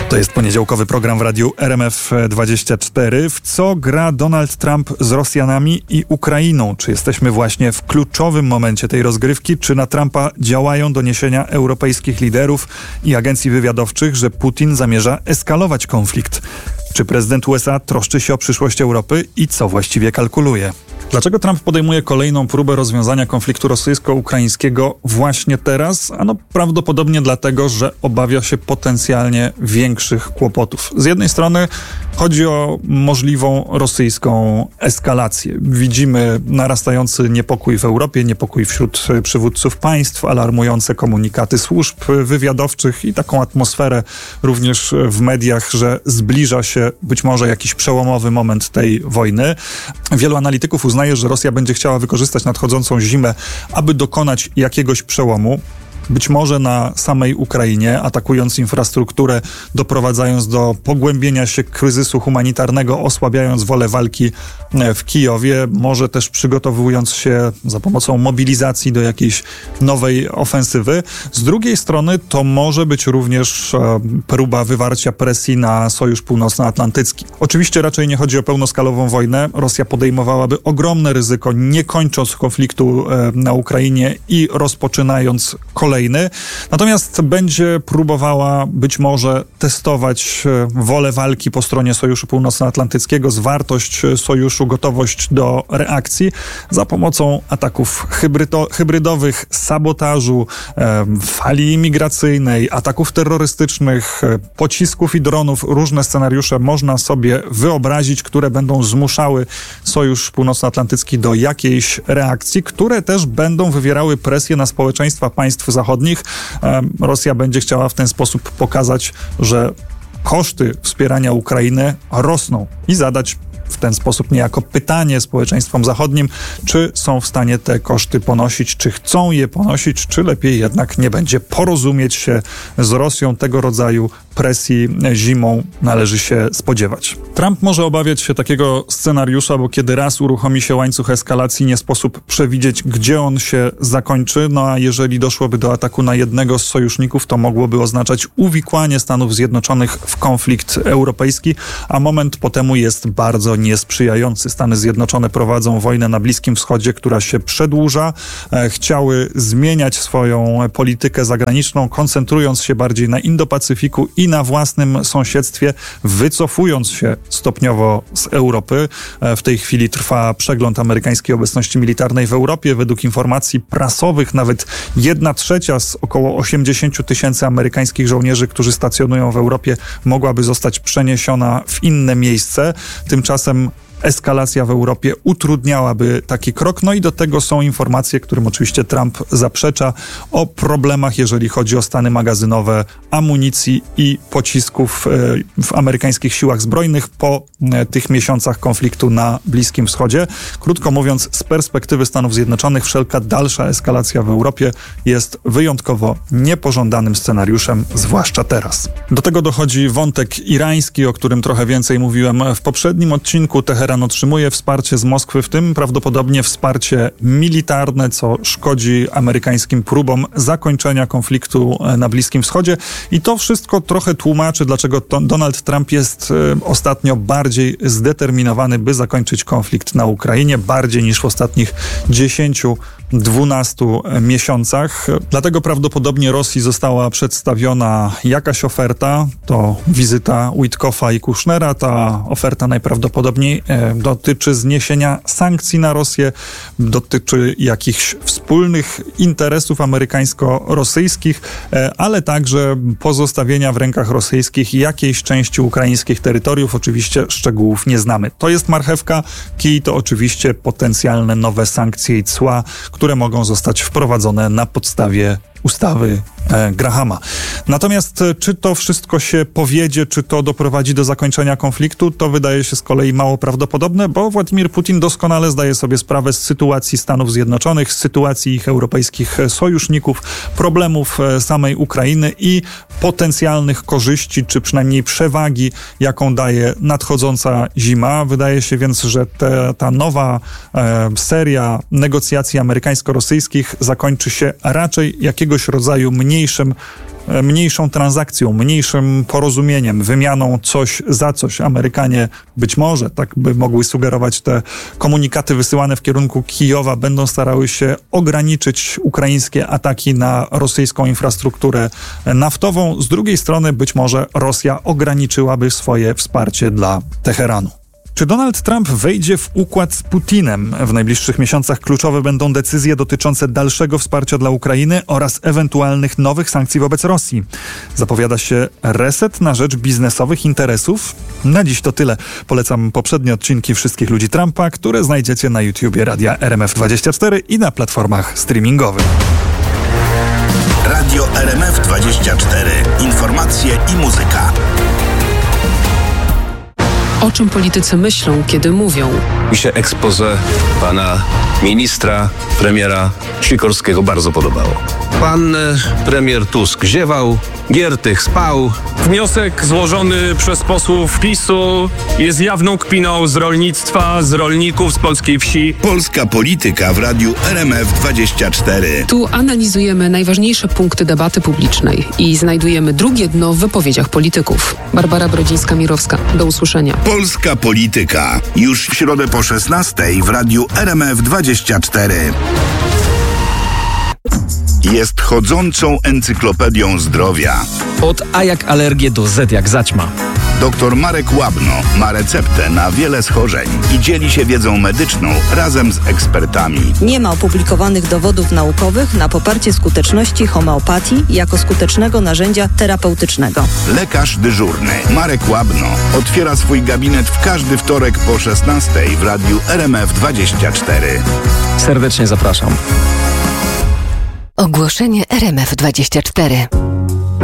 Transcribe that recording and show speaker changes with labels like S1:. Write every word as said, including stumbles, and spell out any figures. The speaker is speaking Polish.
S1: To jest poniedziałkowy program w radiu R M F dwadzieścia cztery. W co gra Donald Trump z Rosjanami i Ukrainą? Czy jesteśmy właśnie w kluczowym momencie tej rozgrywki? Czy na Trumpa działają doniesienia europejskich liderów i agencji wywiadowczych, że Putin zamierza eskalować konflikt? Czy prezydent U S A troszczy się o przyszłość Europy i co właściwie kalkuluje? Dlaczego Trump podejmuje kolejną próbę rozwiązania konfliktu rosyjsko-ukraińskiego właśnie teraz? Ano prawdopodobnie dlatego, że obawia się potencjalnie większych kłopotów. Z jednej strony chodzi o możliwą rosyjską eskalację. Widzimy narastający niepokój w Europie, niepokój wśród przywódców państw, alarmujące komunikaty służb wywiadowczych i taką atmosferę również w mediach, że zbliża się być może jakiś przełomowy moment tej wojny. Wielu analityków uznaje, że Rosja będzie chciała wykorzystać nadchodzącą zimę, aby dokonać jakiegoś przełomu. Być może na samej Ukrainie, atakując infrastrukturę, doprowadzając do pogłębienia się kryzysu humanitarnego, osłabiając wolę walki w Kijowie, może też przygotowując się za pomocą mobilizacji do jakiejś nowej ofensywy. Z drugiej strony to może być również e, próba wywarcia presji na Sojusz Północnoatlantycki. Oczywiście raczej nie chodzi o pełnoskalową wojnę. Rosja podejmowałaby ogromne ryzyko, nie kończąc konfliktu e, na Ukrainie i rozpoczynając kolejny. Natomiast będzie próbowała być może testować wolę walki po stronie Sojuszu Północnoatlantyckiego, zwartość sojuszu, gotowość do reakcji za pomocą ataków hybrydo- hybrydowych, sabotażu, e, fali imigracyjnej, ataków terrorystycznych, e, pocisków i dronów. Różne scenariusze można sobie wyobrazić, które będą zmuszały Sojusz Północnoatlantycki do jakiejś reakcji, które też będą wywierały presję na społeczeństwa państw zachodnich. Rosja będzie chciała w ten sposób pokazać, że koszty wspierania Ukrainy rosną i zadać w ten sposób niejako pytanie społeczeństwom zachodnim, czy są w stanie te koszty ponosić, czy chcą je ponosić, czy lepiej jednak nie będzie porozumieć się z Rosją. Tego rodzaju presji zimą należy się spodziewać. Trump może obawiać się takiego scenariusza, bo kiedy raz uruchomi się łańcuch eskalacji, nie sposób przewidzieć, gdzie on się zakończy. No a jeżeli doszłoby do ataku na jednego z sojuszników, to mogłoby oznaczać uwikłanie Stanów Zjednoczonych w konflikt europejski, a moment po temu jest bardzo niesprzyjający. Stany Zjednoczone prowadzą wojnę na Bliskim Wschodzie, która się przedłuża. Chciały zmieniać swoją politykę zagraniczną, koncentrując się bardziej na Indo-Pacyfiku i na własnym sąsiedztwie, wycofując się stopniowo z Europy. W tej chwili trwa przegląd amerykańskiej obecności militarnej w Europie. Według informacji prasowych nawet jedna trzecia z około osiemdziesięciu tysięcy amerykańskich żołnierzy, którzy stacjonują w Europie, mogłaby zostać przeniesiona w inne miejsce. Tymczasem eskalacja w Europie utrudniałaby taki krok. No i do tego są informacje, którym oczywiście Trump zaprzecza, o problemach, jeżeli chodzi o stany magazynowe amunicji i pocisków w amerykańskich siłach zbrojnych po tych miesiącach konfliktu na Bliskim Wschodzie. Krótko mówiąc, z perspektywy Stanów Zjednoczonych wszelka dalsza eskalacja w Europie jest wyjątkowo niepożądanym scenariuszem, zwłaszcza teraz. Do tego dochodzi wątek irański, o którym trochę więcej mówiłem w poprzednim odcinku. Teheran otrzymuje wsparcie z Moskwy, w tym prawdopodobnie wsparcie militarne, co szkodzi amerykańskim próbom zakończenia konfliktu na Bliskim Wschodzie. I to wszystko trochę tłumaczy, dlaczego Donald Trump jest ostatnio bardziej zdeterminowany, by zakończyć konflikt na Ukrainie, bardziej niż w ostatnich dziesięciu, dwunastu miesiącach. Dlatego prawdopodobnie Rosji została przedstawiona jakaś oferta. To wizyta Witkoffa i Kushnera. Ta oferta najprawdopodobniej e, dotyczy zniesienia sankcji na Rosję, dotyczy jakichś wspólnych interesów amerykańsko-rosyjskich, e, ale także pozostawienia w rękach rosyjskich jakiejś części ukraińskich terytoriów. Oczywiście szczegółów nie znamy. To jest marchewka, kij to oczywiście potencjalne nowe sankcje i cła, które mogą zostać wprowadzone na podstawie ustawy e, Grahama. Natomiast czy to wszystko się powiedzie, czy to doprowadzi do zakończenia konfliktu, to wydaje się z kolei mało prawdopodobne, bo Władimir Putin doskonale zdaje sobie sprawę z sytuacji Stanów Zjednoczonych, z sytuacji ich europejskich sojuszników, problemów samej Ukrainy i potencjalnych korzyści, czy przynajmniej przewagi, jaką daje nadchodząca zima. Wydaje się więc, że te, ta nowa e, seria negocjacji amerykańsko-rosyjskich zakończy się raczej jakiegoś rodzaju mniej mniejszym mniejszą transakcją, mniejszym porozumieniem, wymianą coś za coś. Amerykanie być może, tak by mogły sugerować te komunikaty wysyłane w kierunku Kijowa, będą starały się ograniczyć ukraińskie ataki na rosyjską infrastrukturę naftową. Z drugiej strony być może Rosja ograniczyłaby swoje wsparcie dla Teheranu. Czy Donald Trump wejdzie w układ z Putinem? W najbliższych miesiącach kluczowe będą decyzje dotyczące dalszego wsparcia dla Ukrainy oraz ewentualnych nowych sankcji wobec Rosji. Zapowiada się reset na rzecz biznesowych interesów? Na dziś to tyle. Polecam poprzednie odcinki Wszystkich Ludzi Trumpa, które znajdziecie na YouTubie Radia R M F dwadzieścia cztery i na platformach streamingowych.
S2: Radio R M F dwadzieścia cztery. Informacje i muzyka.
S3: O czym politycy myślą, kiedy mówią?
S4: Mi się expose pana ministra, premiera Sikorskiego bardzo podobało. Pan e, premier Tusk ziewał, Giertych spał.
S5: Wniosek złożony przez posłów PiSu jest jawną kpiną z rolnictwa, z rolników, z polskiej wsi.
S2: Polska polityka w Radiu R M F dwadzieścia cztery.
S3: Tu analizujemy najważniejsze punkty debaty publicznej i znajdujemy drugie dno w wypowiedziach polityków. Barbara Brodzińska-Mirowska. Do usłyszenia.
S2: Polska polityka. Już w środę po szesnastej w Radiu R M F dwadzieścia cztery. Jest chodzącą encyklopedią zdrowia.
S6: Od A jak alergię do Z jak zaćma.
S2: Doktor Marek Łabno ma receptę na wiele schorzeń i dzieli się wiedzą medyczną razem z ekspertami.
S7: Nie ma opublikowanych dowodów naukowych na poparcie skuteczności homeopatii jako skutecznego narzędzia terapeutycznego.
S2: Lekarz dyżurny Marek Łabno otwiera swój gabinet w każdy wtorek po szesnastej w Radiu R M F dwadzieścia cztery.
S6: Serdecznie zapraszam.
S8: Ogłoszenie R M F dwadzieścia cztery.